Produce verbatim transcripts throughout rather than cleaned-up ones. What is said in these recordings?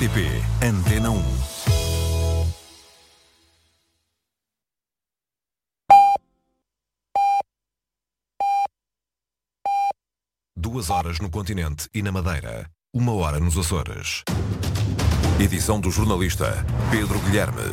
T P Antena um. Duas horas no continente e na Madeira. Uma hora nos Açores. Edição do jornalista Pedro Guilherme.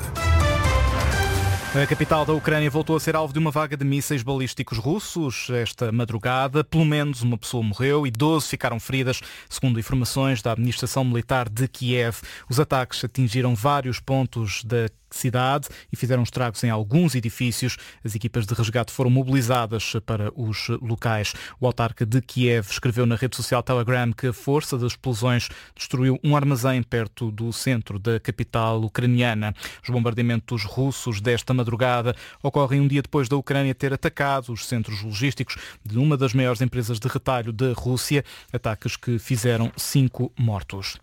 A capital da Ucrânia voltou a ser alvo de uma vaga de mísseis balísticos russos esta madrugada. Pelo menos uma pessoa morreu e doze ficaram feridas, segundo informações da administração militar de Kiev. Os ataques atingiram vários pontos da cidade e fizeram estragos em alguns edifícios. As equipas de resgate foram mobilizadas para os locais. O autarca de Kiev escreveu na rede social Telegram que a força das explosões destruiu um armazém perto do centro da capital ucraniana. Os bombardeamentos russos desta madrugada ocorrem um dia depois da Ucrânia ter atacado os centros logísticos de uma das maiores empresas de retalho da Rússia, ataques que fizeram cinco mortos.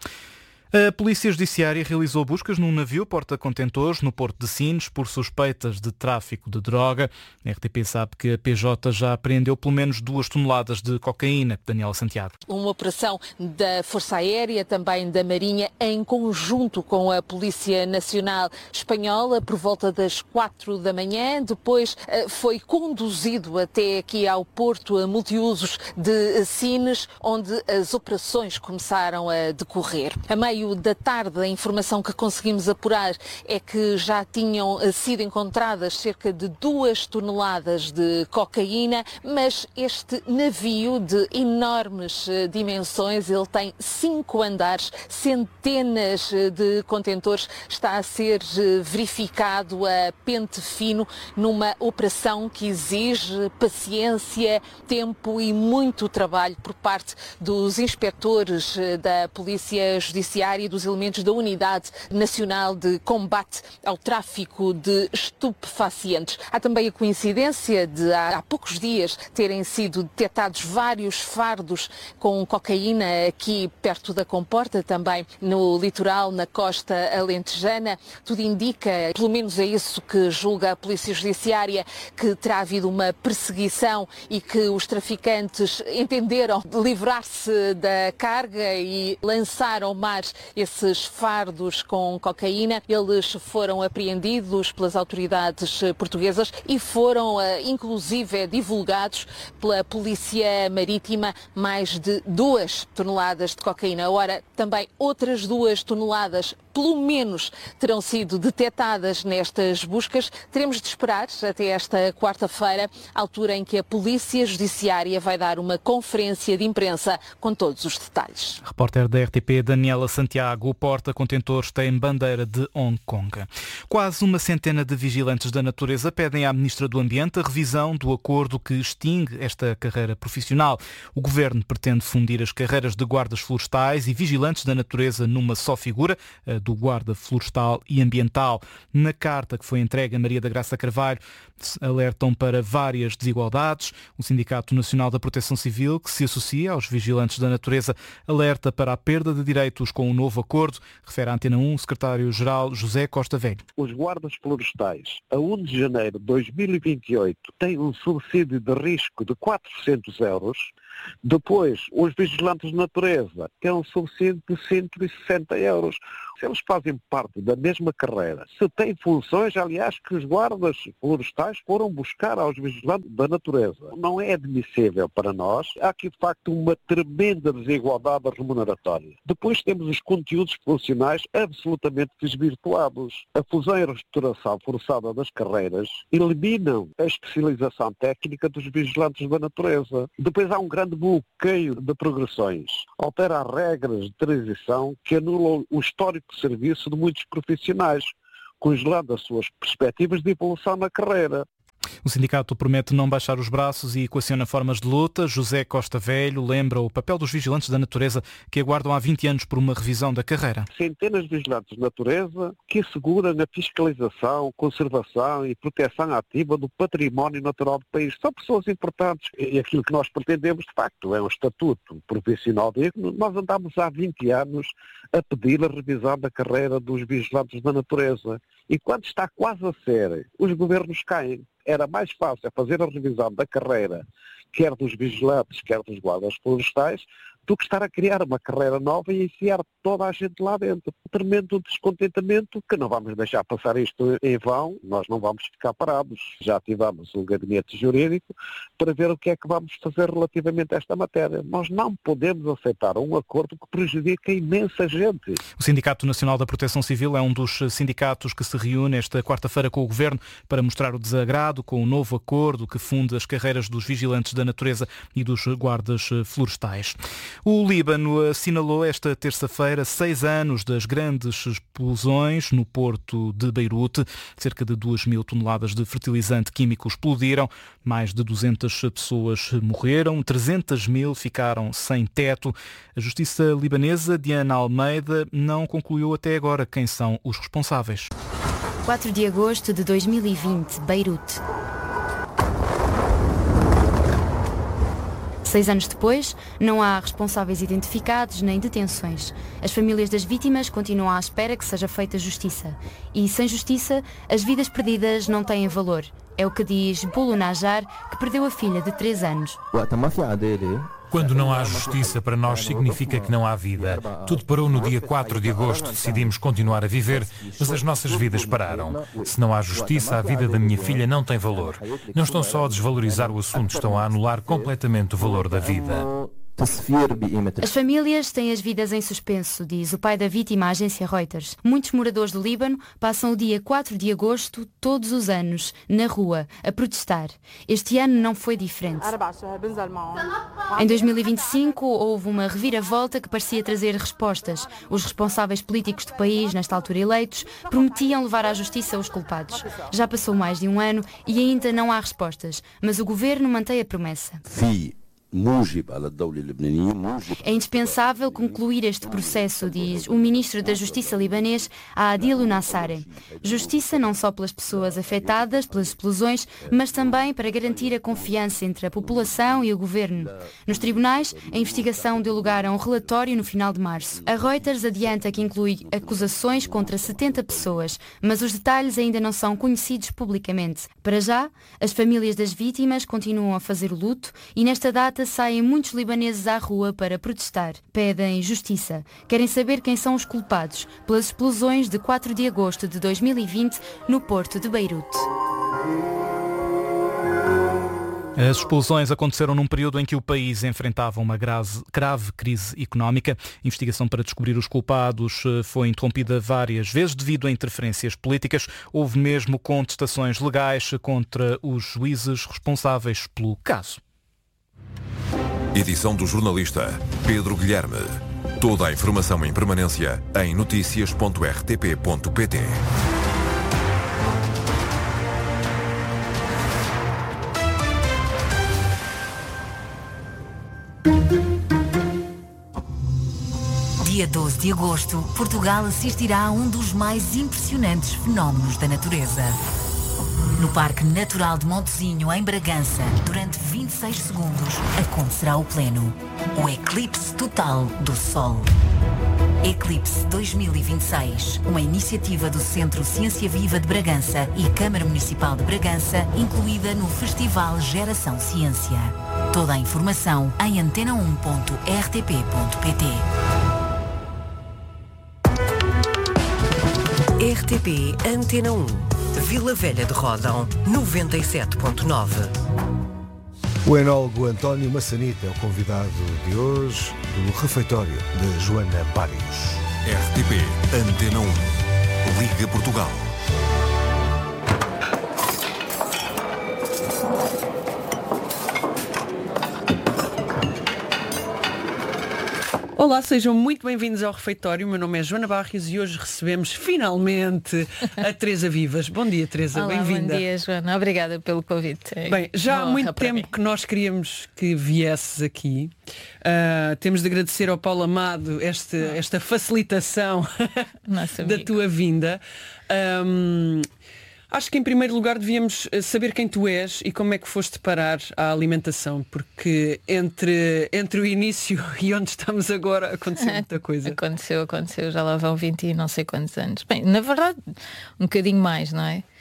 A Polícia Judiciária realizou buscas num navio porta-contentores no Porto de Sines por suspeitas de tráfico de droga. A R T P sabe que a P J já apreendeu pelo menos duas toneladas de cocaína. Daniela Santiago. Uma operação da Força Aérea, também da Marinha, em conjunto com a Polícia Nacional Espanhola, por volta das quatro da manhã. Depois foi conduzido até aqui ao Porto Multiusos de Sines, onde as operações começaram a decorrer. A meio da tarde, a informação que conseguimos apurar é que já tinham sido encontradas cerca de duas toneladas de cocaína, mas este navio de enormes dimensões, ele tem cinco andares, centenas de contentores, está a ser verificado a pente fino numa operação que exige paciência, tempo e muito trabalho por parte dos inspectores da Polícia Judiciária e dos elementos da Unidade Nacional de Combate ao Tráfico de Estupefacientes. Há também a coincidência de há, há poucos dias terem sido detectados vários fardos com cocaína aqui perto da Comporta, também no litoral, na costa alentejana. Tudo indica, pelo menos é isso que julga a Polícia Judiciária, que terá havido uma perseguição e que os traficantes entenderam livrar-se da carga e lançar ao mar esses fardos com cocaína. Eles foram apreendidos pelas autoridades portuguesas e foram, inclusive, divulgados pela Polícia Marítima mais de duas toneladas de cocaína. Ora, também outras duas toneladas, pelo menos, terão sido detectadas nestas buscas. Teremos de esperar até esta quarta-feira, altura em que a Polícia Judiciária vai dar uma conferência de imprensa com todos os detalhes. Repórter da R T P, Daniela Santiago. O porta-contentores tem bandeira de Hong Kong. Quase uma centena de vigilantes da natureza pedem à Ministra do Ambiente a revisão do acordo que extingue esta carreira profissional. O Governo pretende fundir as carreiras de guardas florestais e vigilantes da natureza numa só figura, a do guarda florestal e ambiental. Na carta que foi entregue a Maria da Graça Carvalho, alertam para várias desigualdades. O Sindicato Nacional da Proteção Civil, que se associa aos vigilantes da natureza, alerta para a perda de direitos com o novo acordo, refere à Antena um o secretário-geral José Costa Velho. Os guardas florestais, a primeiro de janeiro de dois mil e vinte e oito, têm um subsídio de risco de quatrocentos euros. Depois, os vigilantes de natureza têm um subsídio de cento e sessenta euros. Se eles fazem parte da mesma carreira, se têm funções, aliás, que os guardas florestais foram buscar aos vigilantes da natureza, não é admissível para nós. Há aqui, de facto, uma tremenda desigualdade remuneratória. Depois temos os conteúdos profissionais absolutamente desvirtuados. A fusão e reestruturação forçada das carreiras eliminam a especialização técnica dos vigilantes da natureza. Depois há um grande bloqueio de progressões. Altera as regras de transição que anulam o histórico de serviço de muitos profissionais, congelando as suas perspectivas de evolução na carreira. O sindicato promete não baixar os braços e equaciona formas de luta. José Costa Velho lembra o papel dos vigilantes da natureza que aguardam há vinte anos por uma revisão da carreira. Centenas de vigilantes de natureza que asseguram a fiscalização, conservação e proteção ativa do património natural do país. São pessoas importantes e aquilo que nós pretendemos, de facto, é um estatuto profissional digno. Nós andamos há vinte anos a pedir a revisão da carreira dos vigilantes da natureza e quando está quase a ser, os governos caem. Era mais fácil fazer a revisão da carreira, quer dos vigilantes, quer dos guardas florestais, do que estar a criar uma carreira nova e enfiar toda a gente lá dentro. Um tremendo descontentamento que não vamos deixar passar isto em vão, nós não vamos ficar parados. Já ativamos um gabinete jurídico para ver o que é que vamos fazer relativamente a esta matéria. Nós não podemos aceitar um acordo que prejudica imensa gente. O Sindicato Nacional da Proteção Civil é um dos sindicatos que se reúne esta quarta-feira com o Governo para mostrar o desagrado com o novo acordo que funde as carreiras dos vigilantes da natureza e dos guardas florestais. O Líbano assinalou esta terça-feira seis anos das grandes explosões no porto de Beirute. Cerca de duas mil toneladas de fertilizante químico explodiram, mais de duzentas pessoas morreram, trezentas mil ficaram sem teto. A Justiça libanesa, Diana Almeida, não concluiu até agora quem são os responsáveis. quatro de agosto de dois mil e vinte, Beirute. Seis anos depois, não há responsáveis identificados nem detenções. As famílias das vítimas continuam à espera que seja feita justiça. E, sem justiça, as vidas perdidas não têm valor. É o que diz Bulu Najar, que perdeu a filha de três anos. Quando não há justiça, para nós significa que não há vida. Tudo parou no dia quatro de agosto, decidimos continuar a viver, mas as nossas vidas pararam. Se não há justiça, a vida da minha filha não tem valor. Não estão só a desvalorizar o assunto, estão a anular completamente o valor da vida. As famílias têm as vidas em suspenso, diz o pai da vítima à agência Reuters. Muitos moradores do Líbano passam o dia quatro de agosto, todos os anos, na rua, a protestar. Este ano não foi diferente. Em dois mil e vinte e cinco, houve uma reviravolta que parecia trazer respostas. Os responsáveis políticos do país, nesta altura eleitos, prometiam levar à justiça os culpados. Já passou mais de um ano e ainda não há respostas, mas o governo mantém a promessa. É indispensável concluir este processo, diz o ministro da Justiça libanês, Adil Nassare. Justiça não só pelas pessoas afetadas pelas explosões, mas também para garantir a confiança entre a população e o governo. Nos tribunais, a investigação deu lugar a um relatório no final de março. A Reuters adianta que inclui acusações contra setenta pessoas, mas os detalhes ainda não são conhecidos publicamente. Para já, as famílias das vítimas continuam a fazer o luto e nesta data saem muitos libaneses à rua para protestar. Pedem justiça. Querem saber quem são os culpados pelas explosões de quatro de agosto de dois mil e vinte no porto de Beirute. As explosões aconteceram num período em que o país enfrentava uma grave, grave crise económica. A investigação para descobrir os culpados foi interrompida várias vezes devido a interferências políticas. Houve mesmo contestações legais contra os juízes responsáveis pelo caso. Edição do jornalista Pedro Guilherme. Toda a informação em permanência em notícias ponto r t p ponto p t. Dia doze de agosto, Portugal assistirá a um dos mais impressionantes fenómenos da natureza. No Parque Natural de Montezinho, em Bragança, durante vinte e seis segundos, acontecerá o pleno, o eclipse total do Sol. Eclipse dois mil e vinte e seis, uma iniciativa do Centro Ciência Viva de Bragança e Câmara Municipal de Bragança, incluída no Festival Geração Ciência. Toda a informação em antena um ponto r t p ponto p t. R T P Antena um. Vila Velha de Ródão, noventa e sete ponto nove. O enólogo António Massanita é o convidado de hoje do refeitório de Joana Barrios. R T P Antena um. Liga Portugal. Olá, sejam muito bem-vindos ao refeitório. O meu nome é Joana Barrios e hoje recebemos finalmente a Teresa Vivas. Bom dia, Teresa, bem-vinda. Bom dia, Joana. Obrigada pelo convite. Bem, já há muito tempo que nós queríamos que viesses aqui. Uh, temos de agradecer ao Paulo Amado este, esta facilitação da tua vinda. Um, Acho que em primeiro lugar devíamos saber quem tu és e como é que foste parar à alimentação, porque entre, entre o início e onde estamos agora aconteceu muita coisa. Aconteceu, aconteceu, já lá vão vinte e não sei quantos anos. Bem, na verdade, um bocadinho mais, não é?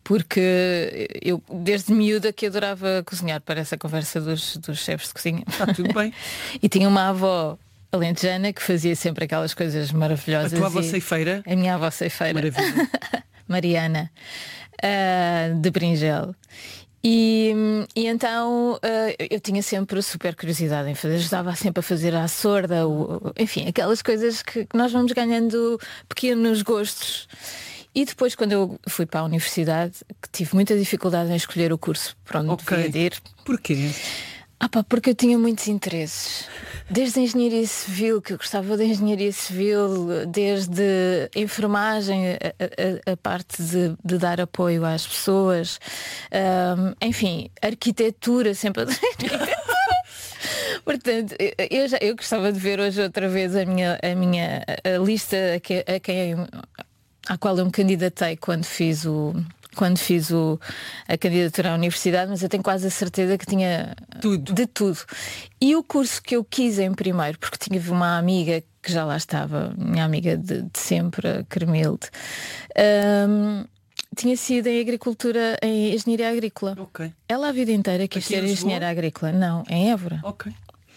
porque eu desde miúda que adorava cozinhar, para essa conversa dos, dos chefes de cozinha. Está tudo bem. E tinha uma avó alentejana que fazia sempre aquelas coisas maravilhosas. A tua avó ceifeira? A minha avó ceifeira. Maravilha. Mariana, uh, de Bringel. E, e então uh, eu tinha sempre super curiosidade em fazer, ajudava sempre a fazer a sorda, o, enfim, aquelas coisas que, que nós vamos ganhando pequenos gostos. E depois, quando eu fui para a universidade, que tive muita dificuldade em escolher o curso para onde okay. devia ir. Porquê? Ah pá, porque eu tinha muitos interesses. Desde a engenharia civil, que eu gostava da engenharia civil, desde a enfermagem, a, a, a parte de, de dar apoio às pessoas, um, enfim, arquitetura, sempre Portanto, eu, já, eu gostava de ver hoje outra vez a minha, a minha a lista a, que, a quem, à qual eu me candidatei quando fiz o... quando fiz o, a candidatura à universidade, mas eu tenho quase a certeza que tinha tudo. de tudo. E o curso que eu quis em primeiro, porque tinha uma amiga que já lá estava, minha amiga de, de sempre, a Carmilde, um, tinha sido em agricultura, em engenharia agrícola. Okay. Ela a vida inteira quis ser engenheira agrícola. Não, em Évora. Okay.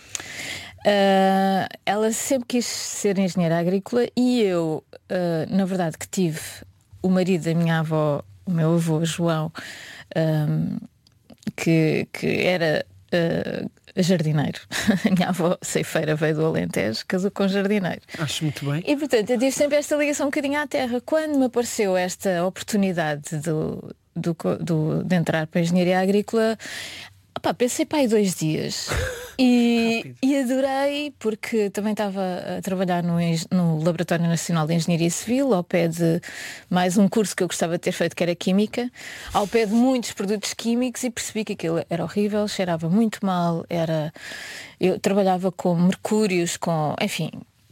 Uh, ela sempre quis ser engenheira agrícola e eu, uh, na verdade, que tive o marido da minha avó, o meu avô João, um, que, que era uh, jardineiro. A minha avó ceifeira veio do Alentejo, casou com jardineiro. Acho muito bem. E portanto eu tive sempre esta ligação um bocadinho à terra. Quando me apareceu esta oportunidade do, do, do, de entrar para a engenharia agrícola, opá, pensei para aí dois dias e, e adorei, porque também estava a trabalhar no, no Laboratório Nacional de Engenharia Civil, ao pé de mais um curso que eu gostava de ter feito, que era Química, ao pé de muitos produtos químicos, e percebi que aquilo era horrível, cheirava muito mal, era, eu trabalhava com mercúrios, com, enfim...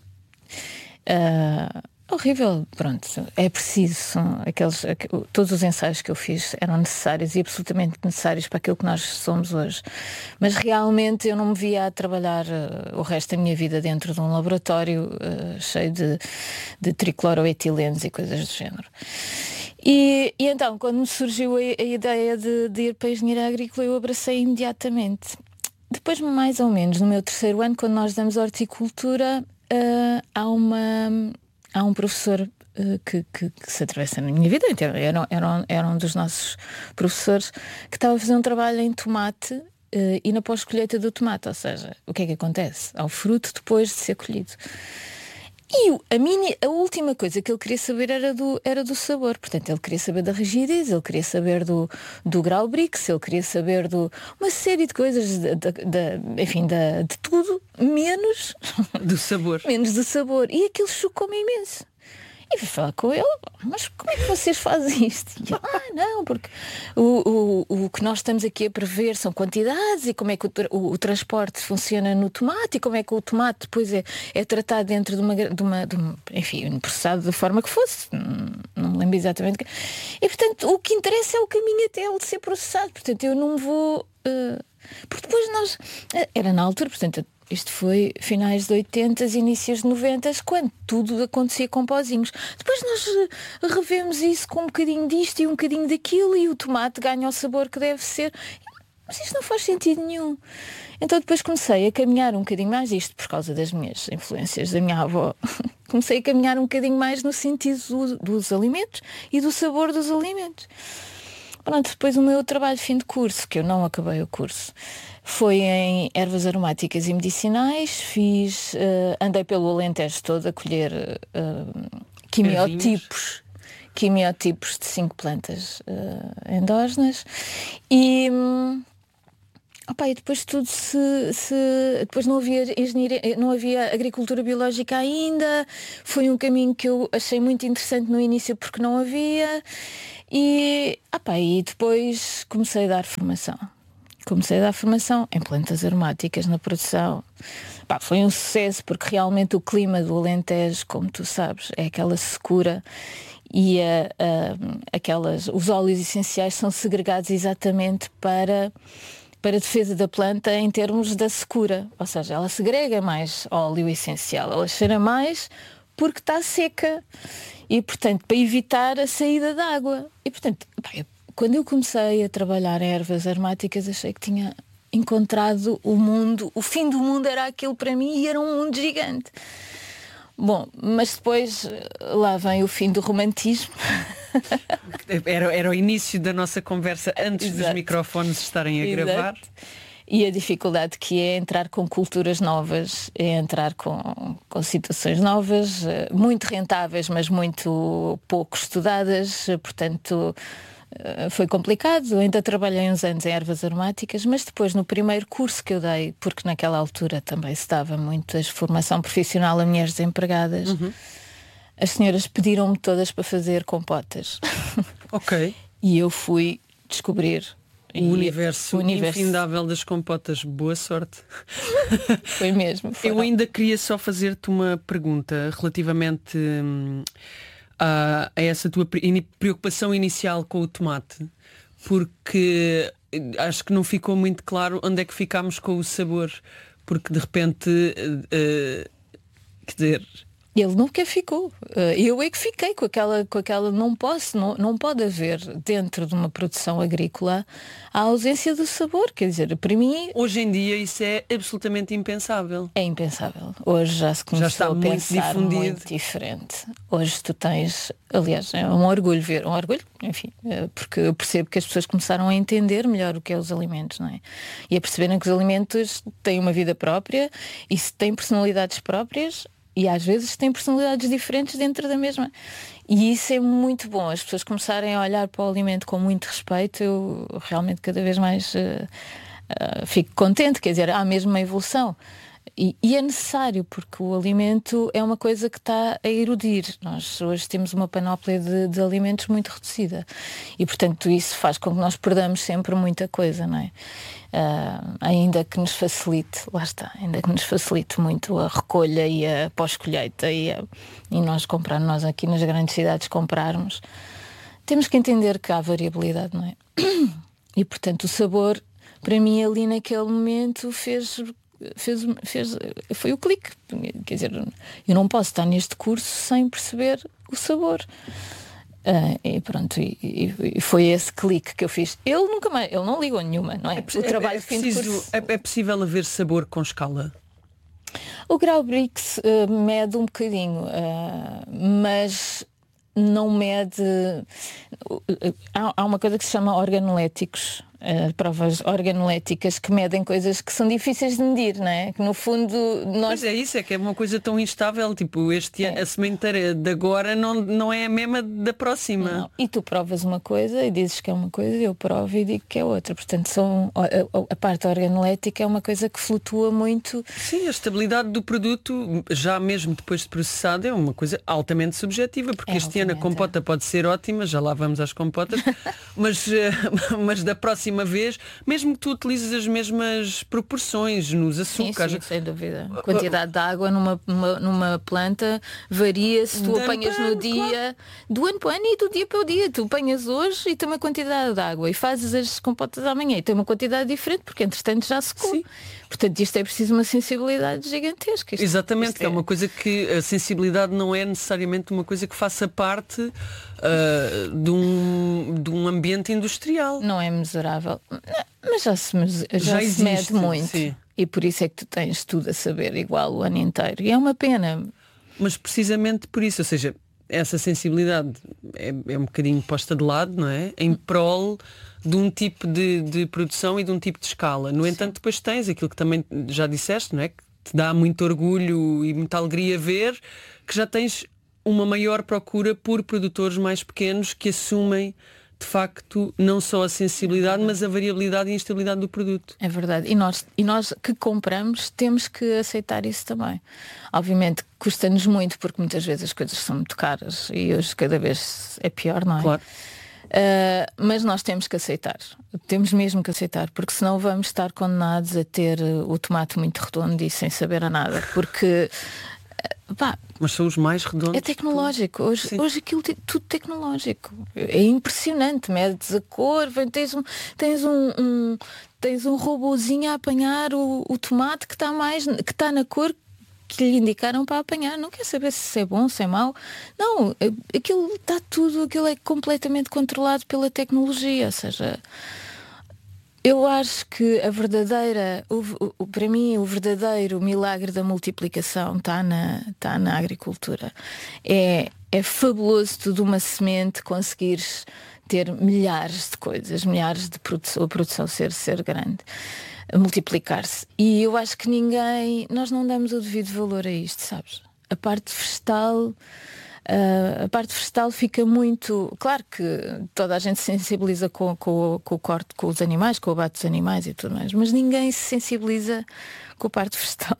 Uh, horrível, pronto, é preciso, aqueles, todos os ensaios que eu fiz eram necessários e absolutamente necessários para aquilo que nós somos hoje, mas realmente eu não me via a trabalhar uh, o resto da minha vida dentro de um laboratório uh, cheio de, de tricloroetilenos e coisas do género. E, e então, quando me surgiu a, a ideia de, de ir para a engenharia agrícola, eu abracei imediatamente. Depois, mais ou menos, no meu terceiro ano, quando nós damos horticultura, uh, há uma... Há um professor uh, que, que, que se atravessa na minha vida, então, era, era, era um dos nossos professores, que estava a fazer um trabalho em tomate uh, e na pós-colheita do tomate, ou seja, o que é que acontece? Ao fruto depois de ser colhido. E a, minha, a última coisa que ele queria saber era do, era do sabor. Portanto, ele queria saber da rigidez, ele queria saber do, do grau Brix, ele queria saber de uma série de coisas, de, de, de, enfim, de, de tudo, menos do sabor. menos do sabor. E aquilo chocou-me imenso. E fui falar com ele, mas como é que vocês fazem isto? E eu, ah, não, porque o, o, o que nós estamos aqui a prever são quantidades e como é que o, o, o transporte funciona no tomate e como é que o tomate depois é, é tratado dentro de uma, de uma, de uma, enfim, processado da forma que fosse. Não, não me lembro exatamente. E portanto, o que interessa é o caminho até ele ser processado. Portanto, eu não vou... Uh, porque depois nós... Uh, era na altura, portanto... Isto foi finais de oitenta, inícios de noventa, quando tudo acontecia com pozinhos. Depois nós revemos isso com um bocadinho disto e um bocadinho daquilo e o tomate ganha o sabor que deve ser. Mas isto não faz sentido nenhum. Então depois comecei a caminhar um bocadinho mais, isto por causa das minhas influências da minha avó, comecei a caminhar um bocadinho mais no sentido do, dos alimentos e do sabor dos alimentos. Pronto, depois o meu trabalho de fim de curso, que eu não acabei o curso, foi em ervas aromáticas e medicinais. Fiz, uh, andei pelo Alentejo todo a colher uh, quimiotipos, quimiotipos de cinco plantas uh, endógenas e, um, opa, e depois tudo se, se depois não havia engenharia, não havia agricultura biológica ainda. Foi um caminho que eu achei muito interessante no início porque não havia e, opa, e depois comecei a dar formação. Comecei a dar formação em plantas aromáticas na produção. Pá, foi um sucesso porque realmente o clima do Alentejo, como tu sabes, é aquela secura e a, a, aquelas, os óleos essenciais são segregados exatamente para, para a defesa da planta em termos da secura. Ou seja, ela segrega mais óleo essencial, ela cheira mais porque está seca e, portanto, para evitar a saída da água. E, portanto, pá, eu quando eu comecei a trabalhar ervas aromáticas, achei que tinha encontrado o mundo, o fim do mundo era aquilo para mim e era um mundo gigante. Bom, mas depois lá vem o fim do romantismo. Era, era o início da nossa conversa antes Exato. Dos microfones estarem a Exato. Gravar. E a dificuldade que é entrar com culturas novas, é entrar com, com situações novas, muito rentáveis, mas muito pouco estudadas, portanto foi complicado. Eu ainda trabalhei uns anos em ervas aromáticas, mas depois no primeiro curso que eu dei, porque naquela altura também se dava muito a formação profissional a mulheres desempregadas, uhum. as senhoras pediram-me todas para fazer compotas. Ok. E eu fui descobrir o universo, o universo infindável das compotas. Boa sorte. Foi mesmo. Foi. Eu ainda queria só fazer-te uma pergunta relativamente hum, a, a essa tua preocupação inicial com o tomate, porque acho que não ficou muito claro onde é que ficámos com o sabor, porque de repente uh, quer dizer, ele nunca ficou. Eu é que fiquei com aquela, com aquela não posso, não, não pode haver dentro de uma produção agrícola a ausência do sabor. Quer dizer, para mim... Hoje em dia isso é absolutamente impensável. É impensável. Hoje já se começou já está a muito pensar difundido. Muito diferente. Hoje tu tens, aliás, é um orgulho ver, um orgulho, enfim, porque eu percebo que as pessoas começaram a entender melhor o que é os alimentos, não é? E a perceberem que os alimentos têm uma vida própria e se têm personalidades próprias. E às vezes têm personalidades diferentes dentro da mesma. E isso é muito bom. As pessoas começarem a olhar para o alimento com muito respeito. Eu realmente cada vez mais uh, uh, fico contente. Quer dizer, há mesmo uma evolução. E, e é necessário, porque o alimento é uma coisa que está a erudir. Nós hoje temos uma panóplia de, de alimentos muito reduzida. E, portanto, isso faz com que nós perdamos sempre muita coisa, não é? Uh, ainda que nos facilite, lá está, ainda que nos facilite muito a recolha e a pós-colheita e, a, e nós comprar, nós aqui nas grandes cidades comprarmos, temos que entender que há variabilidade, não é? E, portanto, o sabor, para mim, ali naquele momento fez... Fez, fez, foi o clique. Quer dizer, eu não posso estar neste curso sem perceber o sabor. Uh, e pronto, e, e foi esse clique que eu fiz. Ele nunca mais, ele não ligou nenhuma, não é? é o trabalho é, é, preciso, é, é possível haver sabor com escala? O grau Brix uh, mede um bocadinho, uh, mas não mede. Uh, uh, há, há uma coisa que se chama organoléticos. Uh, provas organoléticas que medem coisas que são difíceis de medir, não é? Que no fundo nós... Mas é isso, é que é uma coisa tão instável, tipo, este é. A sementeira de agora não, não é a mesma da próxima. Não. E tu provas uma coisa e dizes que é uma coisa, eu provo e digo que é outra. Portanto, são, a, a, a parte organolética é uma coisa que flutua muito. Sim, a estabilidade do produto, já mesmo depois de processado, é uma coisa altamente subjetiva, porque é, este ano a compota é. Pode ser ótima, já lá vamos às compotas, mas, mas da próxima uma vez, mesmo que tu utilizes as mesmas proporções nos açúcares. Sim, sim, sem dúvida. A quantidade de água numa, numa, numa planta varia se tu apanhas no dia, claro. Do ano para o ano e do dia para o dia. Tu apanhas hoje e tem uma quantidade de água e fazes as compotas amanhã e tem uma quantidade diferente, porque entretanto já secou. Sim. Portanto, isto é preciso uma sensibilidade gigantesca. Isto, Exatamente, isto é... é uma coisa que a sensibilidade não é necessariamente uma coisa que faça parte uh, de, um, de um ambiente industrial. Não é mesurável. Mas já se, já já se existe, mede muito. Sim. E por isso é que tu tens tudo a saber igual o ano inteiro. E é uma pena. Mas precisamente por isso, ou seja, essa sensibilidade é, é um bocadinho posta de lado, não é? Em prol de um tipo de, de produção e de um tipo de escala. No Sim. entanto, depois tens aquilo que também já disseste, não é? Que te dá muito orgulho e muita alegria ver que já tens uma maior procura por produtores mais pequenos que assumem de facto não só a sensibilidade, mas a variabilidade e a instabilidade do produto. É verdade. E nós, e nós que compramos temos que aceitar isso também. Obviamente custa-nos muito, porque muitas vezes as coisas são muito caras e hoje cada vez é pior, não é? Claro. Uh, mas nós temos que aceitar. Temos mesmo que aceitar, porque senão vamos estar condenados a ter o tomate muito redondo e sem saber a nada. Porque pá, mas são os mais redondos. É tecnológico. Hoje, hoje aquilo é tudo tecnológico. É impressionante. Medes a cor, vem, tens um, tens um, um, tens um robozinho a apanhar o, o tomate que está mais, que está na cor que lhe indicaram para apanhar. Não quer saber se é bom, se é mau. Não, aquilo está tudo, aquilo é completamente controlado pela tecnologia, ou seja... Eu acho que a verdadeira, o, o, para mim, o verdadeiro milagre da multiplicação está na, está na agricultura. É, é fabuloso tu de uma semente conseguires ter milhares de coisas, milhares de produção, a produção ser, ser grande, a multiplicar-se. E eu acho que ninguém, nós não damos o devido valor a isto, sabes? A parte vegetal... Uh, a parte vegetal fica muito... Claro que toda a gente se sensibiliza com, com, com o corte com os animais, com o abate dos animais e tudo mais, mas ninguém se sensibiliza com a parte vegetal.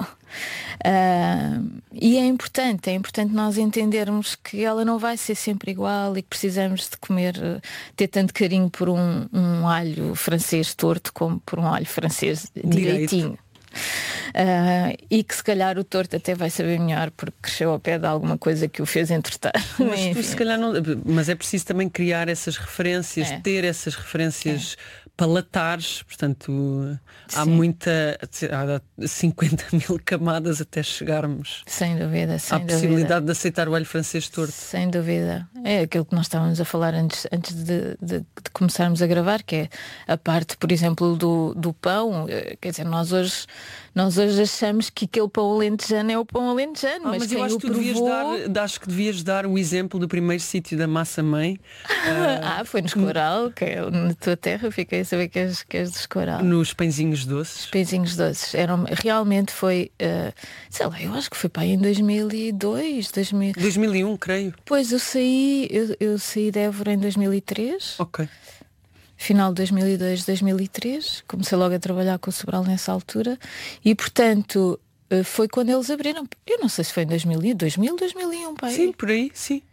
Uh, e é importante, é importante nós entendermos que ela não vai ser sempre igual e que precisamos de comer, ter tanto carinho por um, um alho francês torto como por um alho francês direitinho. Uh, e que se calhar o torto até vai saber melhor porque cresceu ao pé de alguma coisa que o fez entretar. Mas, tu, se calhar não, mas é preciso também criar essas referências, é. ter essas referências é. palatares, portanto há Sim. muita, há cinquenta mil camadas até chegarmos sem dúvida, sem à dúvida. possibilidade de aceitar o alho francês torto. Sem dúvida. É aquilo que nós estávamos a falar antes, antes de, de, de começarmos a gravar, que é a parte, por exemplo, do, do pão. Quer dizer, nós hoje Nós hoje achamos que aquele pão alentejano é o pão alentejano, ah, mas, mas eu acho o que tu devias provou... dar, acho que devias dar o exemplo do primeiro sítio da massa-mãe. ah, uh... foi no Escoral, que é na tua terra, fiquei a saber que és, que és do Escoral. Nos pãezinhos doces. Os pãezinhos doces. Eram, realmente foi, uh, sei lá, eu acho que foi para aí em dois mil e dois, dois mil... dois mil e um, creio. Pois, eu saí, eu, eu saí de Évora em dois mil e três. Ok. Final de dois mil e dois, dois mil e três, comecei logo a trabalhar com o Sobral nessa altura e, portanto, foi quando eles abriram. Eu não sei se foi em dois mil, dois mil, dois mil e um, pai. Sim, por aí, sim.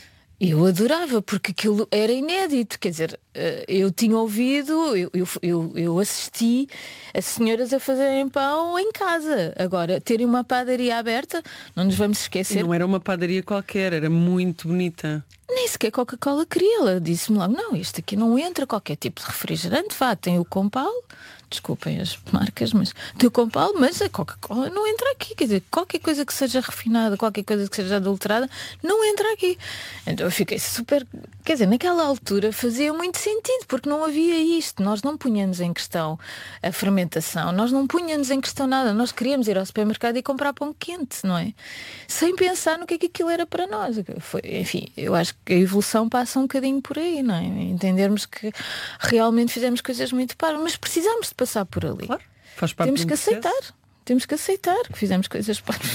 Eu adorava, porque aquilo era inédito, quer dizer, eu tinha ouvido, eu, eu, eu assisti a senhoras a fazerem pão em casa. Agora, terem uma padaria aberta, não nos vamos esquecer. E não era uma padaria qualquer, era muito bonita. Nem sequer Coca-Cola queria. Ela disse-me logo, não, isto aqui não entra qualquer tipo de refrigerante, vá, tem o Compal, desculpem as marcas, mas tem o Compal, mas a Coca-Cola não entra aqui. Quer dizer, qualquer coisa que seja refinada, qualquer coisa que seja adulterada, não entra aqui. Então eu fiquei super... Quer dizer, naquela altura fazia muito sentido, porque não havia isto. Nós não punhamos em questão a fermentação, nós não punhamos em questão nada. Nós queríamos ir ao supermercado e comprar pão quente, não é? Sem pensar no que é que aquilo era para nós. Foi, enfim, eu acho que a evolução passa um bocadinho por aí, não é? Entendermos que realmente fizemos coisas muito paras, mas precisamos de passar por ali. Claro, faz parte Temos do que aceitar. Temos que aceitar que fizemos coisas paras.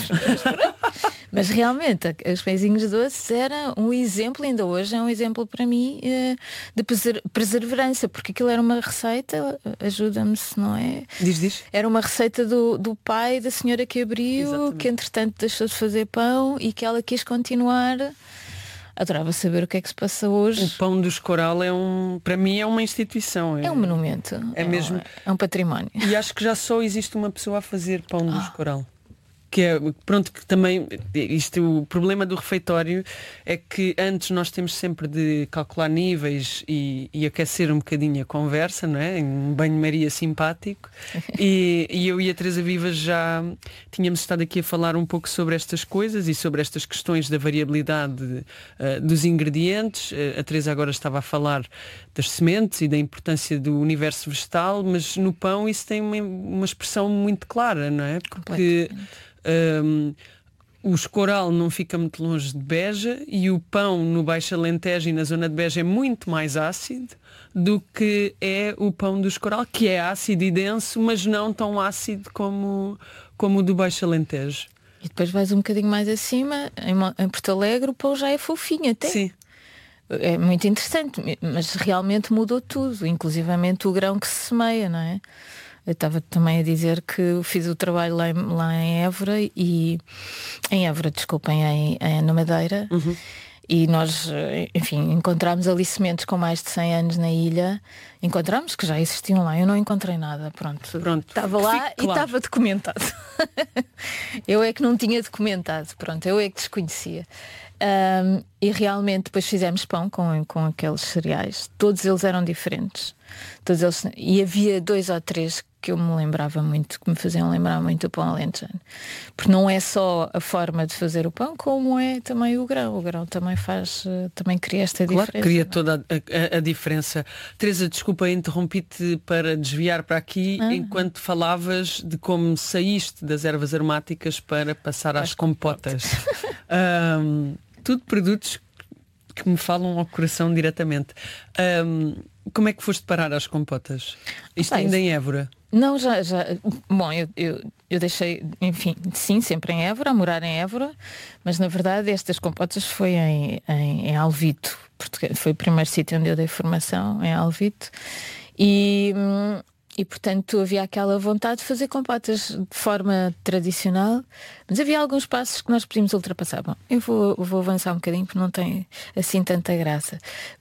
Mas realmente, os pãezinhos doces era um exemplo, ainda hoje é um exemplo para mim de perseverança, porque aquilo era uma receita, ajuda-me se não é? Diz, diz. Era uma receita do, do pai da senhora que abriu, Exatamente. Que entretanto deixou de fazer pão e que ela quis continuar. Adorava saber o que é que se passa hoje. O Pão do Escoral é um, para mim é uma instituição. É, é um monumento. É, é mesmo. Um, é um património. E acho que já só existe uma pessoa a fazer Pão do oh. Escoral. Que é, pronto, que também, isto, o problema do refeitório é que antes nós temos sempre de calcular níveis e, e aquecer um bocadinho a conversa, não é? Um banho-maria simpático. e, e eu e a Teresa Vivas já tínhamos estado aqui a falar um pouco sobre estas coisas e sobre estas questões da variabilidade uh, dos ingredientes. Uh, a Teresa agora estava a falar das sementes e da importância do universo vegetal, mas no pão isso tem uma, uma expressão muito clara, não é? Porque Um, o Escoral não fica muito longe de Beja e o pão no Baixo Alentejo e na zona de Beja é muito mais ácido do que é o pão do Escoral, que é ácido e denso, mas não tão ácido como, como o do Baixo Alentejo. E depois vais um bocadinho mais acima, em, em Porto Alegre o pão já é fofinho até. Sim. É muito interessante, mas realmente mudou tudo, inclusivamente o grão que se semeia, não é? Eu estava também a dizer que fiz o trabalho lá em, lá em Évora e em Évora, desculpem, em, em, na Madeira uhum. e nós, enfim, encontramos ali sementes com mais de cem anos na ilha. Encontramos que já existiam lá, eu não encontrei nada, pronto, pronto. Estava lá e estava claro. Documentado. Eu é que não tinha documentado, pronto, eu é que desconhecia. Um, e realmente depois fizemos pão com, com aqueles cereais. Todos eles eram diferentes. Todos eles, e havia dois ou três que eu me lembrava muito, que me faziam lembrar muito o pão alentejano. Porque não é só a forma de fazer o pão, como é também o grão. O grão também faz, também cria esta claro, diferença. Cria toda a, a, a diferença. Teresa, desculpa, interrompi-te para desviar para aqui ah. enquanto falavas de como saíste das ervas aromáticas para passar às, às compotas. um, tudo produtos que me falam ao coração diretamente. Um, como é que foste parar às compotas? Isto ah, ainda isso. em Évora? Não, já, já. Bom, eu, eu, eu deixei, enfim, sim, sempre em Évora, a morar em Évora, mas na verdade estas compotas foi em, em, em Alvito, porque foi o primeiro sítio onde eu dei formação, em Alvito, e, e portanto havia aquela vontade de fazer compotas de forma tradicional, mas havia alguns passos que nós podíamos ultrapassar. Bom, eu vou, vou avançar um bocadinho porque não tem assim tanta graça.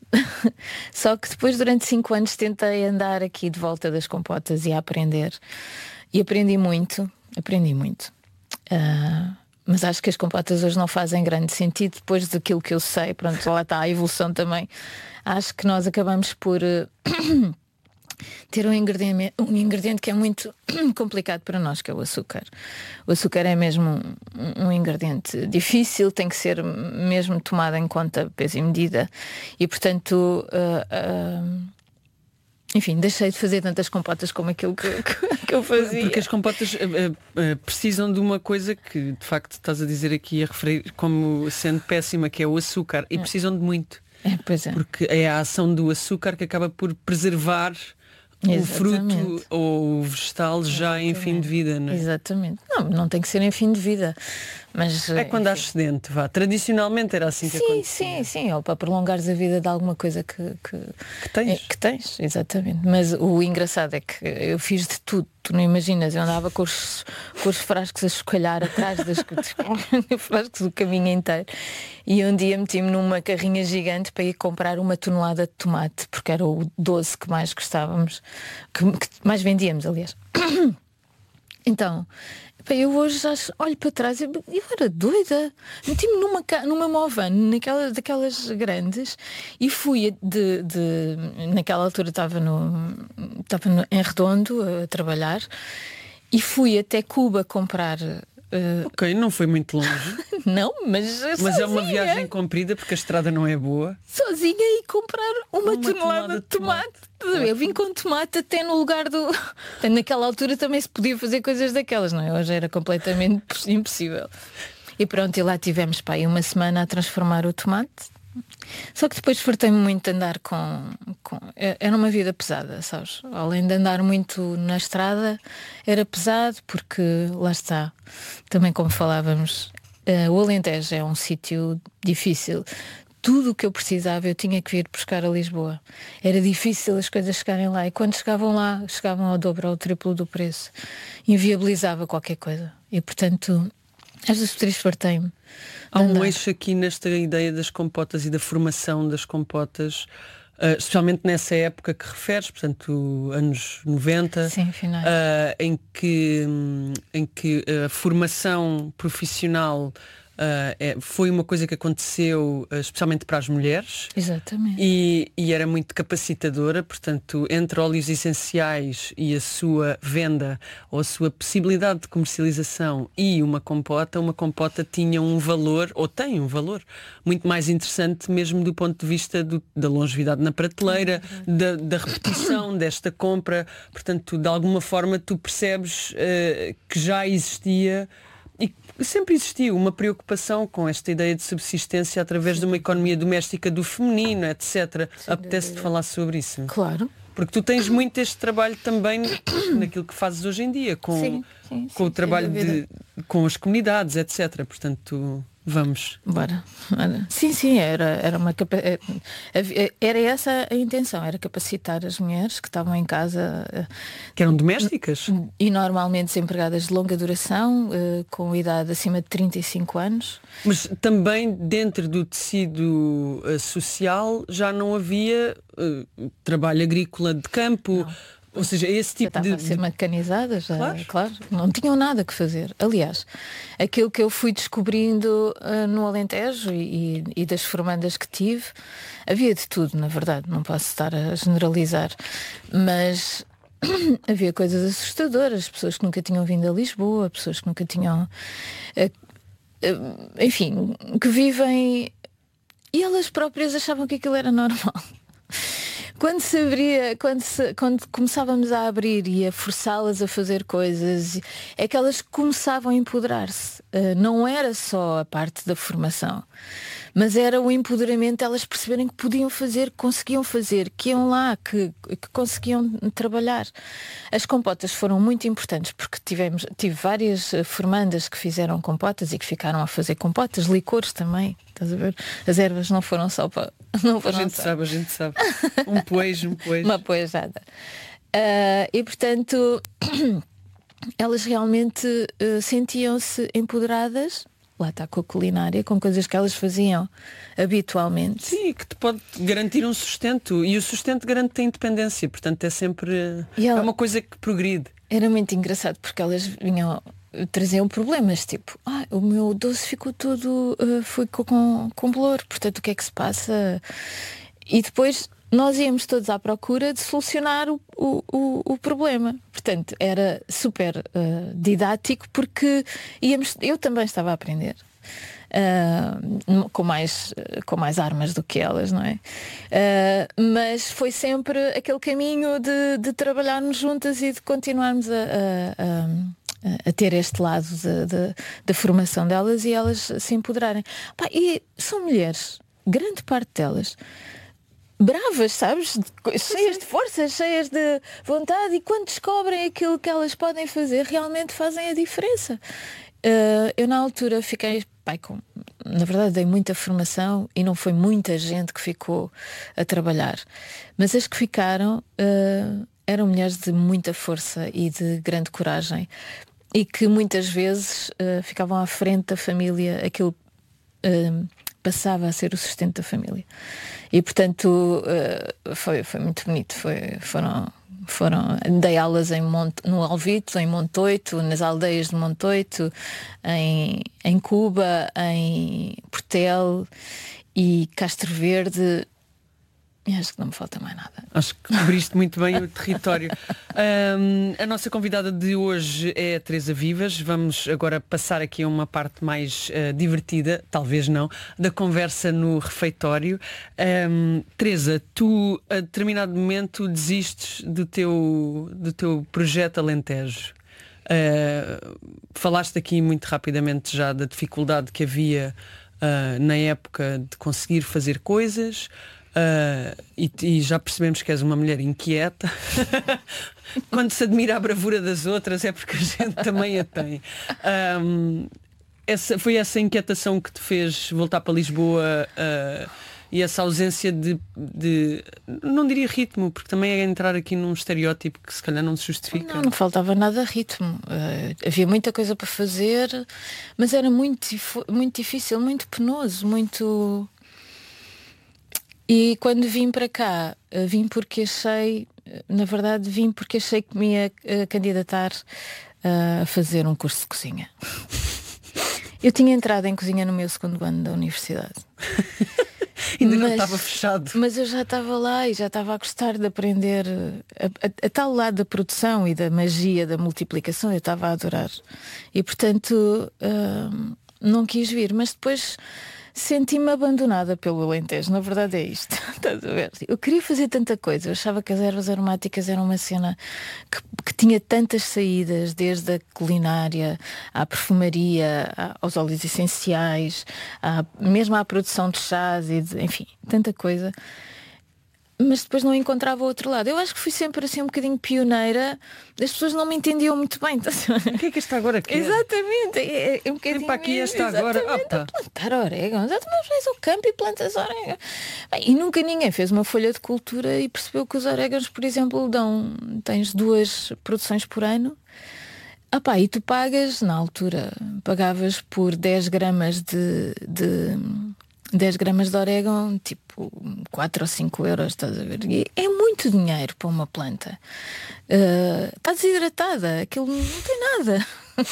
Só que depois durante cinco anos tentei andar aqui de volta das compotas e a aprender. E aprendi muito, aprendi muito. Uh, mas acho que as compotas hoje não fazem grande sentido depois daquilo que eu sei. Pronto, lá está a evolução também. Acho que nós acabamos por uh, ter um ingrediente, um ingrediente que é muito complicado para nós, que é o açúcar. O açúcar é mesmo um, um ingrediente difícil, tem que ser mesmo tomado em conta, peso e medida. E portanto, uh, uh, enfim, deixei de fazer tantas compotas como aquilo que, que, que eu fazia. Porque as compotas uh, uh, precisam de uma coisa que de facto estás a dizer aqui, a referir como sendo péssima, que é o açúcar, e é. precisam de muito. É, pois é. Porque é a ação do açúcar que acaba por preservar o fruto ou o vegetal já Exatamente. em fim de vida, não é? Exatamente. Não, não tem que ser em fim de vida. Mas, é quando há excedente, vá. Tradicionalmente era assim que sim, acontecia. Sim, sim, ou para prolongares a vida de alguma coisa que, que, que tens. É, que tens, exatamente. Mas o engraçado é que eu fiz de tudo. Tu não imaginas, eu andava com os, com os frascos a chocalhar atrás das frascos o caminho inteiro. E um dia meti-me numa carrinha gigante para ir comprar uma tonelada de tomate, porque era o doce que mais gostávamos, que, que mais vendíamos, aliás. Então, eu hoje já olho para trás e eu, eu era doida. Meti-me numa, numa Movan, naquela, daquelas grandes, e fui de, de naquela altura estava no, estava no, em Redondo a trabalhar, e fui até Cuba comprar. Uh... Ok, não foi muito longe. Não, mas Mas sozinha. É uma viagem comprida porque a estrada não é boa. Sozinha e comprar uma, uma tonelada, tonelada de tomate. tomate. Eu vim com tomate até no lugar do... Naquela altura também se podia fazer coisas daquelas, não é? Hoje era completamente impossível. E pronto, e lá tivemos, pá, uma semana a transformar o tomate. Só que depois fartei-me muito de andar com, com... Era uma vida pesada, sabes? Além de andar muito na estrada, era pesado porque, lá está, também como falávamos, uh, o Alentejo é um sítio difícil. Tudo o que eu precisava eu tinha que vir buscar a Lisboa. Era difícil as coisas chegarem lá, e quando chegavam lá, chegavam ao dobro ou ao triplo do preço. Inviabilizava qualquer coisa. E portanto, às vezes triste fartei-me. Há um eixo aqui nesta ideia das compotas e da formação das compotas, uh, especialmente nessa época que referes, portanto, anos noventa. Sim, finais. Uh, em que, um, em que a formação profissional Uh, é, foi uma coisa que aconteceu uh, especialmente para as mulheres. Exatamente. E, e era muito capacitadora, portanto, entre óleos essenciais e a sua venda ou a sua possibilidade de comercialização e uma compota, uma compota tinha um valor, ou tem um valor, muito mais interessante mesmo do ponto de vista do, da longevidade na prateleira, é da, da repetição desta compra. Portanto, de alguma forma tu percebes uh, que já existia e sempre existiu uma preocupação com esta ideia de subsistência através Sim. de uma economia doméstica do feminino, etcétera. Apetece-te falar sobre isso? Claro. Porque tu tens muito este trabalho também naquilo que fazes hoje em dia, com, sim, sim, com sim, o trabalho de, com as comunidades, etcétera. Portanto, vamos. Bora. Sim, sim, era, era uma capa... era essa a intenção, era capacitar as mulheres que estavam em casa. Que eram domésticas? E normalmente desempregadas de longa duração, com idade acima de trinta e cinco anos. Mas também dentro do tecido social já não havia uh, trabalho agrícola de campo. Ou seja, esse tipo já de... a ser mecanizada, já, claro. claro, não tinham nada que fazer. Aliás, aquilo que eu fui descobrindo uh, no Alentejo e, e das formandas que tive, havia de tudo, na verdade, não posso estar a generalizar, mas havia coisas assustadoras, pessoas que nunca tinham vindo a Lisboa, pessoas que nunca tinham... Uh, uh, enfim, que vivem... E elas próprias achavam que aquilo era normal. Quando se abria, quando, se, quando começávamos a abrir e a forçá-las a fazer coisas, é que elas começavam a empoderar-se. Uh, não era só a parte da formação, mas era o empoderamento, elas perceberem que podiam fazer, que conseguiam fazer, que iam lá, que, que conseguiam trabalhar. As compotas foram muito importantes porque tivemos, tive várias formandas que fizeram compotas e que ficaram a fazer compotas, licores também. Estás a ver? As ervas não foram só para... Não foram a gente só. sabe, a gente sabe. Um poejo, um poejo. Uma poejada. Uh, e portanto, elas realmente uh, sentiam-se empoderadas, lá está com a culinária, com coisas que elas faziam habitualmente. Sim, que te pode garantir um sustento. E o sustento garante a independência. Portanto, é sempre... Ela... É uma coisa que progride. Era muito engraçado porque elas vinham... traziam problemas, tipo, ah, o meu doce ficou todo, uh, ficou com, com bolor, portanto o que é que se passa? E depois nós íamos todos à procura de solucionar o, o, o, o problema. Portanto, era super uh, didático porque íamos, eu também estava a aprender. Uh, com, mais, com mais armas do que elas, não é? Uh, mas foi sempre aquele caminho de, de trabalharmos juntas e de continuarmos a, a, a, a ter este lado da formação delas e elas se empoderarem. Pá, e são mulheres, grande parte delas bravas, sabes? Cheias de força, cheias de vontade, e quando descobrem aquilo que elas podem fazer, realmente fazem a diferença. Uh, eu na altura fiquei, pai, com, na verdade dei muita formação e não foi muita gente que ficou a trabalhar, mas as que ficaram uh, eram mulheres de muita força e de grande coragem e que muitas vezes uh, ficavam à frente da família, aquilo uh, passava a ser o sustento da família e portanto uh, foi, foi muito bonito, foi, foram Foram, dei aulas em Monte, no Alvito, em Montoito, nas aldeias de Montoito, em, em Cuba, em Portel e Castro Verde. E acho que não me falta mais nada. Acho que cobriste muito bem o território. Um, a nossa convidada de hoje é a Teresa Vivas. Vamos agora passar aqui a uma parte mais uh, divertida, talvez não, da conversa no refeitório. Um, Teresa, tu a determinado momento desistes do teu, do teu projeto Alentejo. Uh, falaste aqui muito rapidamente já da dificuldade que havia uh, na época de conseguir fazer coisas. Uh, e, e já percebemos que és uma mulher inquieta. Quando se admira a bravura das outras é porque a gente também a tem. Um, essa, foi essa inquietação que te fez voltar para Lisboa uh, e essa ausência de, de, não diria ritmo, porque também é entrar aqui num estereótipo que se calhar não se justifica. Não, não faltava nada ritmo. Uh, havia muita coisa para fazer, mas era muito, muito difícil, muito penoso, muito... E quando vim para cá, vim porque achei, na verdade vim porque achei que me ia candidatar a fazer um curso de cozinha. Eu tinha entrado em cozinha no meu segundo ano da universidade. Ainda mas, não estava fechado. Mas eu já estava lá e já estava a gostar de aprender a, a, a tal lado da produção e da magia da multiplicação, eu estava a adorar. E portanto uh, não quis vir, mas depois... senti-me abandonada pelo Alentejo, na verdade é isto. Estás a ver? Eu queria fazer tanta coisa, eu achava que as ervas aromáticas eram uma cena que, que tinha tantas saídas, desde a culinária, à perfumaria, aos óleos essenciais, à, mesmo à produção de chás, e de, enfim, tanta coisa. Mas depois não encontrava o outro lado. Eu acho que fui sempre assim um bocadinho pioneira. As pessoas não me entendiam muito bem. O que é que esta agora quer? Exatamente. É, é um bocadinho. Vem para aqui esta agora. Ah, tá. Plantar orégãos. Exatamente, vais ao campo e plantas orégãos. Bem, e nunca ninguém fez uma folha de cultura e percebeu que os orégãos, por exemplo, dão. Tens duas produções por ano. Ah pá, e tu pagas, na altura, pagavas por dez gramas de, de, dez gramas de orégano, tipo quatro ou cinco euros, estás a ver? E é muito dinheiro para uma planta. Uh, está desidratada, aquilo não tem nada.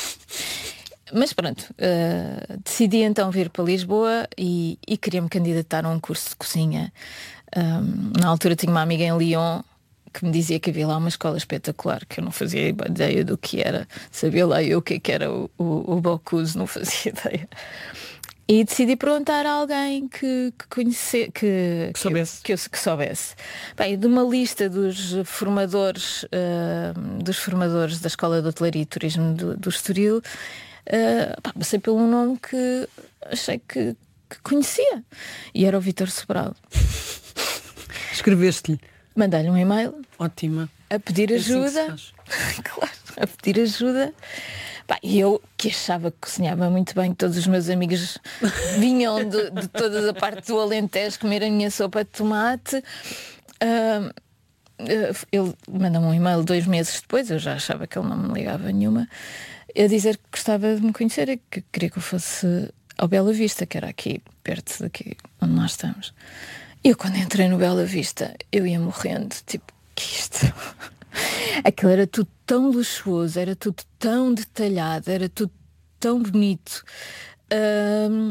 Mas pronto, uh, decidi então vir para Lisboa e, e queria me candidatar a um curso de cozinha. Um, na altura tinha uma amiga em Lyon que me dizia que havia lá uma escola espetacular, que eu não fazia ideia do que era. Sabia lá eu o que, é que era o, o, o Bocuse, não fazia ideia. E decidi perguntar a alguém que, que conhecesse, que, que soubesse. Que, que, eu, que soubesse. Bem, de uma lista dos formadores, uh, dos formadores da Escola de Hotelaria e Turismo do, do Estoril, uh, pá, passei pelo um nome que achei que, que conhecia. E era o Vítor Sobral. Escreveste-lhe? Mandei-lhe um e-mail. Ótima. A pedir ajuda. Assim claro, a pedir ajuda. Pá, e eu que achava que cozinhava muito bem, que todos os meus amigos vinham de, de toda a parte do Alentejo comer a minha sopa de tomate. Uh, uh, ele mandou-me um e-mail dois meses depois, eu já achava que ele não me ligava nenhuma, a dizer que gostava de me conhecer e que queria que eu fosse ao Bela Vista, que era aqui, perto daqui onde nós estamos. E eu quando entrei no Bela Vista, eu ia morrendo, tipo, que isto... Aquilo era tudo tão luxuoso, era tudo tão detalhado, era tudo tão bonito, hum,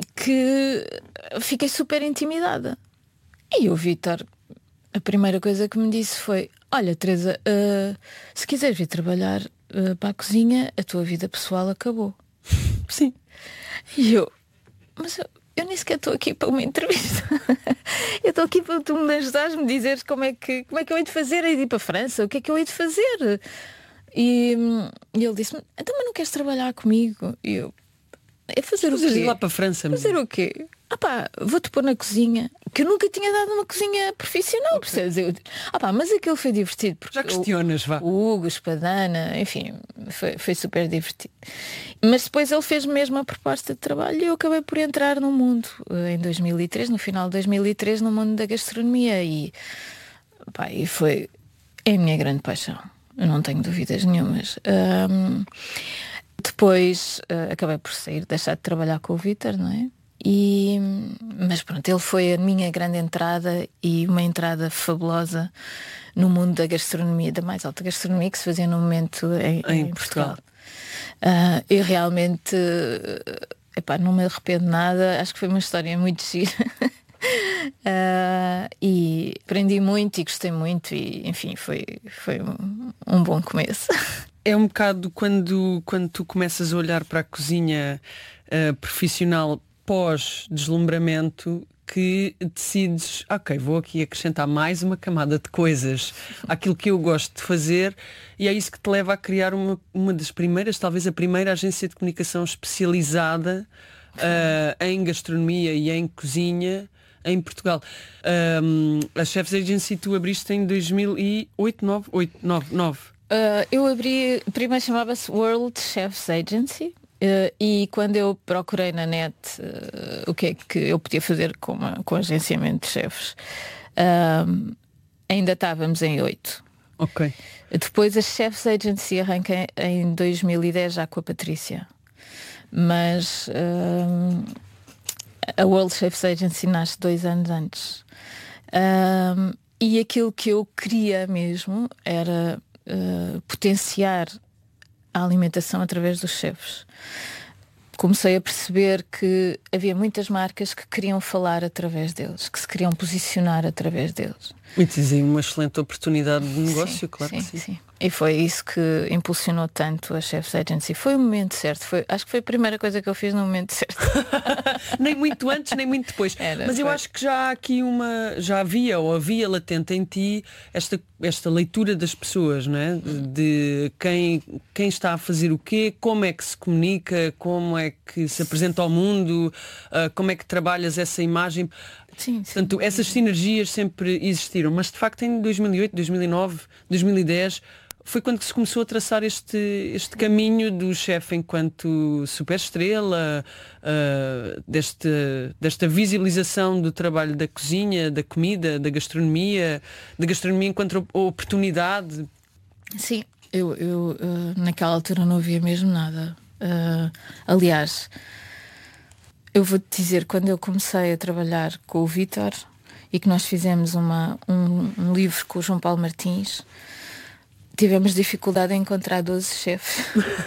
que fiquei super intimidada. E o Vítor, a primeira coisa que me disse foi: olha, Teresa, uh, se quiseres vir trabalhar uh, para a cozinha, a tua vida pessoal acabou. Sim. E eu, mas eu, eu nem sequer estou aqui para uma entrevista. Eu estou aqui para tu me ajudares, me dizeres como é que, como é que eu hei de fazer, hei de ir para a França, o que é que eu hei de fazer. E, e ele disse-me: então, mas não queres trabalhar comigo? E eu, é fazer o quê? Ir lá para a França. Fazer o quê? Ah pá, vou-te pôr na cozinha. Que eu nunca tinha dado uma cozinha profissional, okay. Percebes? Eu, ah pá, mas aquilo foi divertido. Porque já questionas, o, vá. O Hugo, Espadana, enfim, foi, foi super divertido. Mas depois ele fez mesmo a proposta de trabalho e eu acabei por entrar no mundo, em dois mil e três, no final de dois mil e três, no mundo da gastronomia. E, pá, e foi é a minha grande paixão. Eu não tenho dúvidas nenhumas. Um, depois uh, acabei por sair, deixar de trabalhar com o Vítor, não é? E, mas pronto, ele foi a minha grande entrada e uma entrada fabulosa no mundo da gastronomia, da mais alta gastronomia que se fazia no momento em, em, em Portugal. Portugal. Uh, eu realmente uh, epá, não me arrependo nada, acho que foi uma história muito gira. uh, e aprendi muito e gostei muito e enfim, foi, foi um, um bom começo. É um bocado quando, quando tu começas a olhar para a cozinha uh, profissional pós-deslumbramento que decides, ok, vou aqui acrescentar mais uma camada de coisas àquilo que eu gosto de fazer, e é isso que te leva a criar uma, uma das primeiras, talvez a primeira agência de comunicação especializada uh, em gastronomia e em cozinha em Portugal. Um, a Chefs Agency tu abriste em dois mil e oito, nove, oito, nove, nove. Uh, eu abri, primeiro chamava-se World Chefs Agency. Uh, e quando eu procurei na net uh, o que é que eu podia fazer com, uma, com agenciamento de chefes, uh, ainda estávamos em oito. Ok. Depois a Chefs Agency arranca em dois mil e dez já com a Patrícia. Mas uh, a World Chefs Agency nasce dois anos antes. Uh, e aquilo que eu queria mesmo era uh, potenciar a alimentação através dos chefes. Comecei a perceber que havia muitas marcas que queriam falar através deles, que se queriam posicionar através deles. E dizem uma excelente oportunidade de negócio, sim, claro sim, que sim. sim. E foi isso que impulsionou tanto a Chefs Agency. Foi o momento certo. Foi, acho que foi a primeira coisa que eu fiz no momento certo. Nem muito antes, nem muito depois. Era, Mas eu foi. acho que já há aqui uma... Já havia ou havia latente em ti esta, esta leitura das pessoas, não é? De quem, quem está a fazer o quê, como é que se comunica, como é que se apresenta ao mundo, uh, como é que trabalhas essa imagem. Sim, sim. Portanto, essas sinergias sempre existiram. Mas de facto em dois mil e oito, dois mil e nove, dois mil e dez... foi quando se começou a traçar este, este caminho do chefe enquanto superestrela, uh, deste, desta visibilização do trabalho da cozinha, da comida, da gastronomia, da gastronomia enquanto oportunidade. Sim, eu, eu uh, naquela altura não via mesmo nada. Uh, aliás, eu vou-te dizer, quando eu comecei a trabalhar com o Vítor e que nós fizemos uma, um, um livro com o João Paulo Martins, tivemos dificuldade em encontrar doze chefes.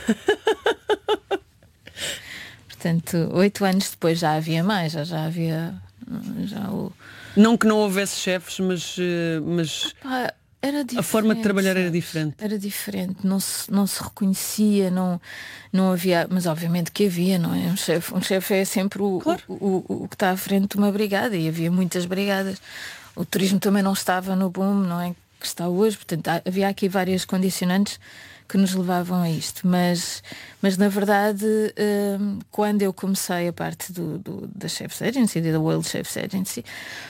Portanto, oito anos depois já havia mais, já, já havia... Já o... Não que não houvesse chefes, mas, mas Epá, era a forma de trabalhar era diferente. Era diferente, não se, não se reconhecia, não, não havia, mas obviamente que havia, não é? Um chefe um chefe é sempre o, claro. o, o, o que está à frente de uma brigada, e havia muitas brigadas. O turismo também não estava no boom, não é? Que está hoje, portanto havia aqui várias condicionantes que nos levavam a isto, mas, mas na verdade um, quando eu comecei a parte do, do, da Chefs Agency, da World Chefs Agency,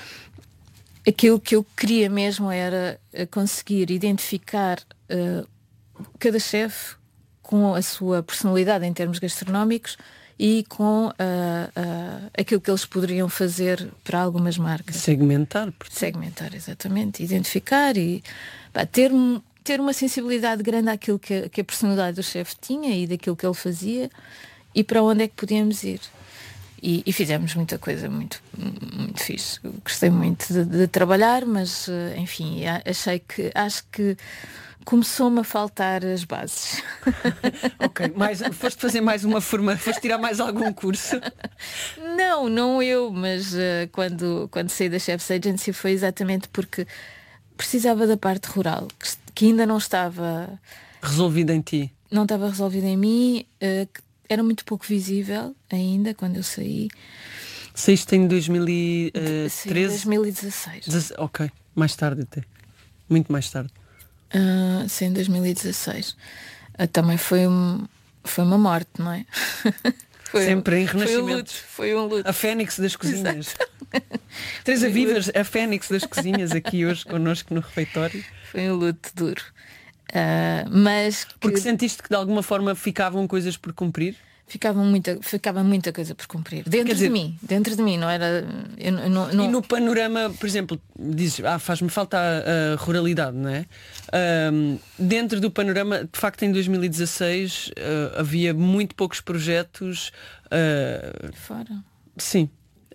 aquilo que eu queria mesmo era conseguir identificar uh, cada chefe com a sua personalidade em termos gastronómicos e com uh, uh, aquilo que eles poderiam fazer para algumas marcas. Segmentar. Portanto. Segmentar, exatamente. Identificar e pá, ter, ter uma sensibilidade grande àquilo que a, que a personalidade do chefe tinha e daquilo que ele fazia e para onde é que podíamos ir. E, e fizemos muita coisa muito, muito fixe. Gostei muito de, de trabalhar, mas enfim, achei que acho que começou-me a faltar as bases. Ok, mais, foste fazer mais uma forma, foste tirar mais algum curso? Não, não eu, mas uh, quando, quando saí da Chefs Agency foi exatamente porque precisava da parte rural, que, que ainda não estava resolvida em ti. Não estava resolvida em mim, uh, que era muito pouco visível ainda quando eu saí. Saíste em dois mil e treze? Sim, dois mil e dezasseis. Dez... Ok, mais tarde até. Muito mais tarde. Uh, sim, em dois mil e dezasseis. Uh, também foi, um, foi uma morte, não é? Foi sempre um, em renascimento. Foi um luto. Foi um luto. A Fênix das cozinhas. Teresa Vivas, a Fênix das cozinhas aqui hoje connosco no refeitório. Foi um luto duro. Uh, mas que... Porque sentiste que de alguma forma ficavam coisas por cumprir? Ficava muita, ficava muita coisa por cumprir. Dentro Quer de dizer, mim, dentro de mim, não era. Eu, não, não... E no panorama, por exemplo, dizes, ah, faz-me falta a, a ruralidade, não é? Um, dentro do panorama, de facto, em dois mil e dezasseis uh, havia muito poucos projetos. Uh, Fora. Sim,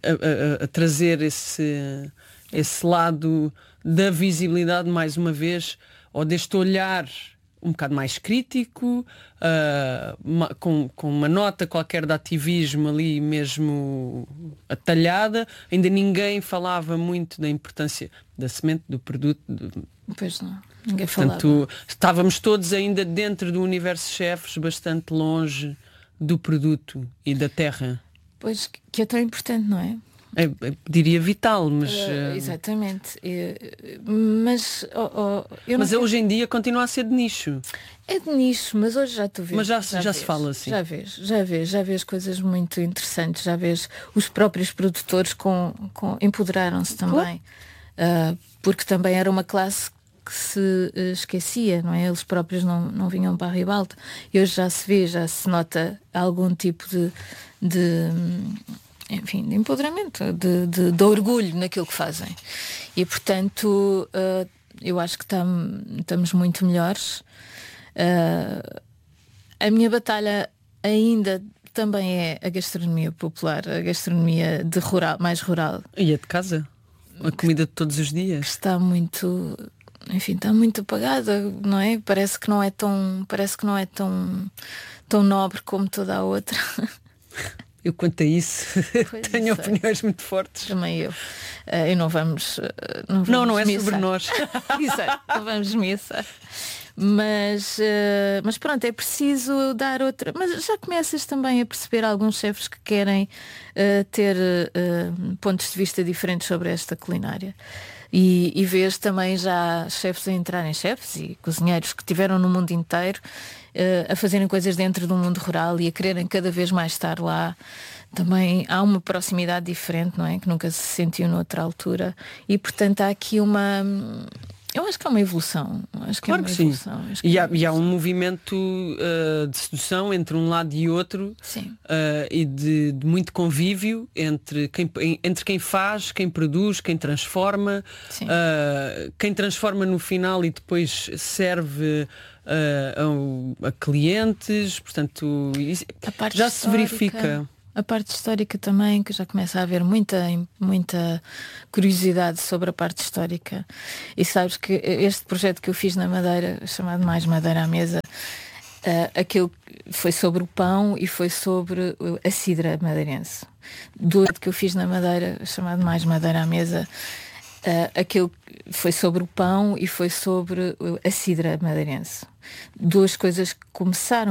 a, a, a trazer esse, esse lado da visibilidade, mais uma vez, ou deste olhar um bocado mais crítico, uh, uma, com, com uma nota qualquer de ativismo ali mesmo atalhada. Ainda ninguém falava muito da importância da semente, do produto. Do... Pois não, ninguém Portanto, falava. Estávamos todos ainda dentro do universo chefes, bastante longe do produto e da terra. Pois, que é tão importante, não é? É, é, diria vital, mas... Uh, exatamente. É, mas oh, oh, eu mas não hoje em dia continua a ser de nicho. É de nicho, mas hoje já tu vês. Mas já, já, já vês, se fala assim. Já vês, já vês, já vês coisas muito interessantes, já vês os próprios produtores com, com, empoderaram-se também. Uh, porque também era uma classe que se uh, esquecia, não é? Eles próprios não, não vinham para a ribalta. E hoje já se vê, já se nota algum tipo de... de enfim, de empoderamento, de, de, de orgulho naquilo que fazem. E, portanto, uh, eu acho que tam, estamos muito melhores. Uh, a minha batalha ainda também é a gastronomia popular, a gastronomia de rural, mais rural. E é de casa? A comida de todos os dias? Que está muito... Enfim, está muito apagada, não é? Parece que não é tão, parece que não é tão, tão nobre como toda a outra. Eu, quanto a isso, pois tenho opiniões muito fortes. Também eu. Uh, e não vamos. Uh, não, vamos não, não é miçar. sobre nós. Exato, não vamos miçar. Mas, uh, mas pronto, é preciso dar outra. Mas já começas também a perceber alguns chefes que querem uh, ter uh, pontos de vista diferentes sobre esta culinária. E, e vês também já chefes a entrarem, chefes e cozinheiros que tiveram no mundo inteiro uh, a fazerem coisas dentro do mundo rural e a quererem cada vez mais estar lá. Também há uma proximidade diferente, não é? Que nunca se sentiu noutra altura. E portanto há aqui uma... Eu acho que é uma evolução. Acho que claro é uma que evolução. sim. Acho E, que há, é e há um movimento uh, de sedução entre um lado e outro. Sim. Uh, e de, de muito convívio entre quem, entre quem faz, quem produz, quem transforma, uh, quem transforma no final e depois serve uh, a, a clientes. Portanto, isso, já se verifica. A parte histórica também, que já começa a haver muita, muita curiosidade sobre a parte histórica. E sabes que este projeto que eu fiz na Madeira, chamado Mais Madeira à Mesa, uh, aquilo foi sobre o pão e foi sobre a cidra madeirense. Do projeto que eu fiz na Madeira, chamado Mais Madeira à Mesa, uh, aquilo foi sobre o pão e foi sobre a cidra madeirense. Duas coisas que começaram